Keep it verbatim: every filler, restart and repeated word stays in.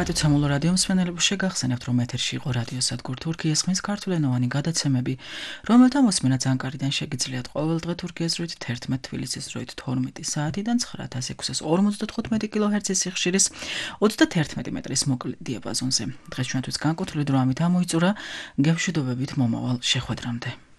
პატივცემულო რადიო მსმენელებს შეგახსენებთ, რომ ეთერში იყო რადიო სადგურ თურქიის ხმის ქართულენოვანი გადაცემები, რომელთა მოსმენაც ანკარიდან შეგიძლიათ ყოველდღე თურქიის დროით თერთმეტ თბილისის დროით თორმეტი საათიდან ცხრა ათას ექვსას ორმოცდათხუთმეტი კილოჰერცის სიხშირის ოცდათერთმეტი მეტრის მოკლე დიაპაზონზე. დღეს ჩვენთვის განკუთვნილი დრო ამით ამოიწურა, გევშვიდობებით მომავალ შეხვედრამდე.